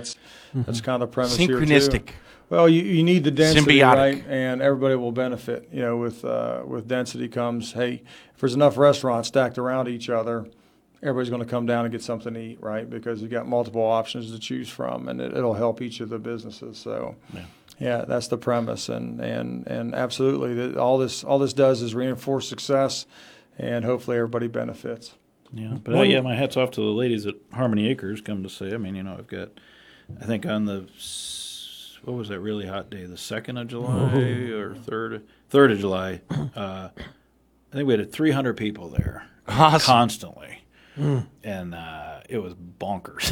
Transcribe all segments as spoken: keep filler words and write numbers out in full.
that's that's kind of the premise here too. Synchronistic. Well, you, you need the density, Symbiotic. right? And everybody will benefit. You know, with uh, with density comes, hey, if there's enough restaurants stacked around each other, everybody's going to come down and get something to eat, right? Because you got multiple options to choose from, and it, it'll help each of the businesses. So, Yeah. yeah, that's the premise, and and and absolutely, that all this all this does is reinforce success, and hopefully everybody benefits. Yeah, but uh, yeah, my hat's off to the ladies at Harmony Acres. Come to say, I mean, you know, I've got, I think on the s- what was that really hot day, the second of July or third, third of July. Uh, I think we had three hundred people there Awesome. constantly, and uh, it was bonkers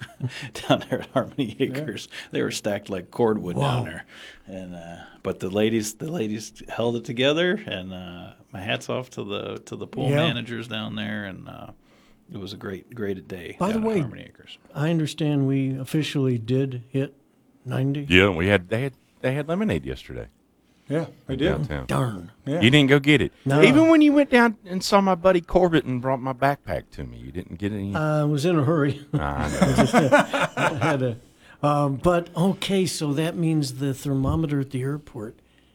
down there at Harmony Acres. They were stacked like cordwood down there, and uh, but the ladies, the ladies held it together, and uh, my hat's off to the to the pool Yeah. managers down there, and uh, it was a great great day. By the down at way, Harmony Acres. I understand we officially did hit ninety. Yeah, we had they had they had lemonade yesterday Yeah, we did. downtown. Darn. Yeah. You didn't go get it. No. Even when you went down and saw my buddy Corbett and brought my backpack to me, you didn't get any. I was in a hurry. I know. I had a, um, but okay, so that means the thermometer at the airport,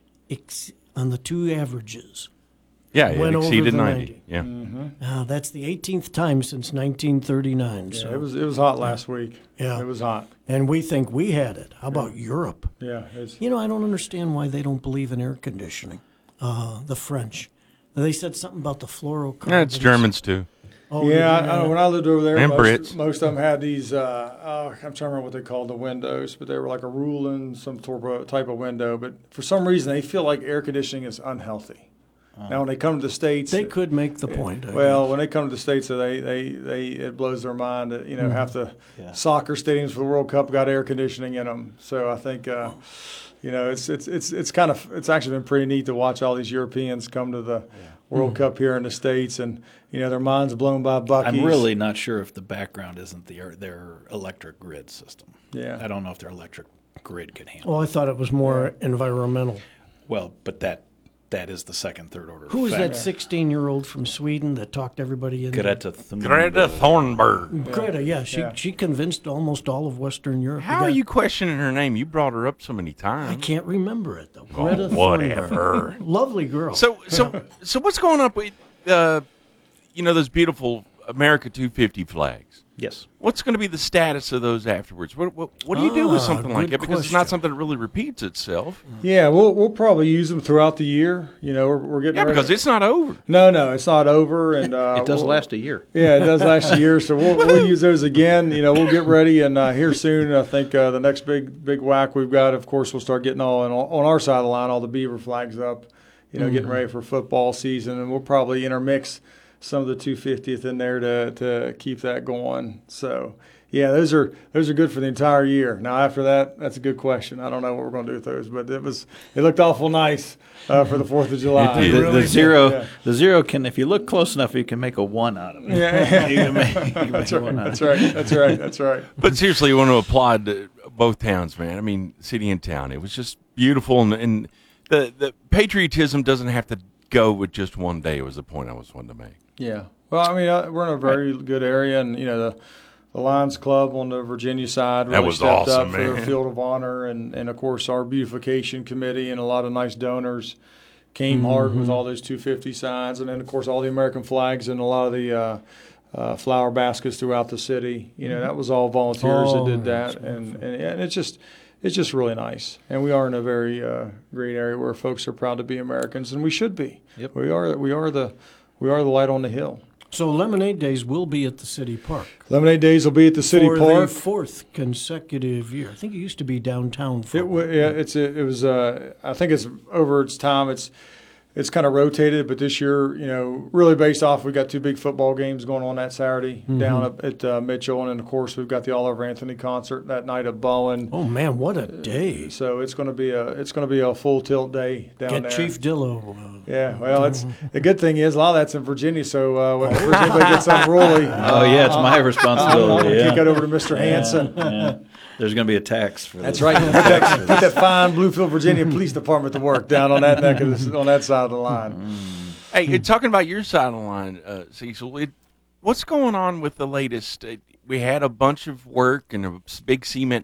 ex- on the two averages, Yeah, it went over exceeded the ninety. ninety. Yeah. uh, that's the eighteenth time since nineteen thirty-nine. Yeah, so, it was it was hot last week. Yeah. it was hot. and we think we had it. How about Europe? Yeah, it's, You know, I don't understand why they don't believe in air conditioning. Uh, the French, they said something about the fluorocarbons. Yeah, it's Germans too. Oh, yeah. I, did I, when I lived over there, And most, Brits. most of them had these. Uh, oh, I'm trying to remember what they called the windows, but they were like a Rulon, some torpo- type of window. But for some reason, they feel like air conditioning is unhealthy. Now, when they come to the states, They could make the point. I well, when they come to the states, they they they it blows their mind that you know half the Yeah. soccer stadiums for the World Cup got air conditioning in them. So I think. Uh, You know, it's it's it's it's kind of it's actually been pretty neat to watch all these Europeans come to the World Cup here in the States, and you know their minds blown by Buc-ee's. I'm really not sure if the background isn't the their electric grid system. Yeah. I don't know if their electric grid could handle. Well, I thought it was more environmental. Well, but that that is the second, third order. Who was factor. that sixteen-year-old from Sweden that talked everybody into Greta Thunberg. Greta Thunberg. Greta, yeah, she Yeah. she convinced almost all of Western Europe. How We are got- you questioning her name? You brought her up so many times. I can't remember it though. Oh, Greta whatever. Thunberg. Lovely girl. So, so, so, what's going on with, uh, you know, those beautiful America two fifty flags? Yes. What's going to be the status of those afterwards? What, what, what do you do with Ah, something like good that? Because it's not question. something that really repeats itself. Yeah, we'll we'll probably use them throughout the year. You know, we're, we're getting Yeah, ready. because it's not over. no, no, it's not over, and uh, It does we'll- last a year. Yeah, it does last a year, so we'll, we'll use those again. You know, we'll get ready, and uh, here soon, I think uh, the next big big whack we've got, of course, we'll start getting all on, on our side of the line, all the Beaver flags up. You know, getting ready for football season, and we'll probably intermix some of the two fiftieth in there to to keep that going. So. Yeah, those are those are good for the entire year. Now after that, that's a good question. I don't know what we're going to do with those, but it was it looked awful nice uh, for the Fourth of July. It The, did. the zero, Yeah. the zero can, if you look close enough, you can make a one out of it. Yeah, You can make, you can make that's a right. one out That's of it. right. That's right. That's right. But seriously, you want to applaud to both towns, man. I mean, city and town. It was just beautiful, and, and the the patriotism doesn't have to go with just one day. Was the point I was wanting to make. Yeah. Well, I mean, uh, we're in a very good area, and you know the. The Lions Club on the Virginia side really That was stepped awesome, up for their man. Field of Honor, and, and of course our beautification committee and a lot of nice donors came hard with all those two fifty signs, and then of course all the American flags and a lot of the uh, uh, flower baskets throughout the city. You know, that was all volunteers Oh, that did that's that, and, and and it's just it's just really nice. And we are in a very uh, great area where folks are proud to be Americans, and we should be. Yep. We are we are the we are the light on the hill. So Lemonade Days will be at the city park Lemonade Days will be at the city for park. the fourth consecutive year. I think it used to be downtown. For It, wa- yeah, it's a, it was. Uh, I think it's over its time. It's it's kind of rotated, but this year, you know, really based off, we got two big football games going on that Saturday down up at uh, Mitchell, and then of course we've got the Oliver Anthony concert that night at Bowen. Oh man, what a day! So it's going to be a it's going to be a full tilt day down Get there. Chief Dillo. Uh, Yeah, well, it's the good thing is a lot of that's in Virginia. So uh, when anybody gets unruly, Oh, yeah, it's my I'll responsibility. kick Yeah. it over to Mister Hanson. Yeah. There's going to be a tax for That's this. right. Put that, put that fine Bluefield, Virginia Police Department to work down on that neck of the, on that side of the line. Hey, you're talking about your side of the line, uh, Cecil. It, what's going on with the latest? Uh, we had a bunch of work and a s- big cement